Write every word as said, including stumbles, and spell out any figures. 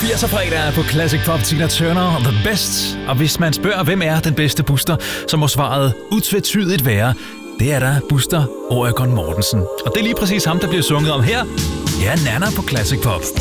firserne fredag på Classic Pop. Tina Turner, The Best. Og hvis man spørger, hvem er den bedste Buster, så må svaret utvetydigt være, det er der Buster Oregon Mortensen. Og det er lige præcis ham, der bliver sunget om her. Ja, Nana på Classic Pop.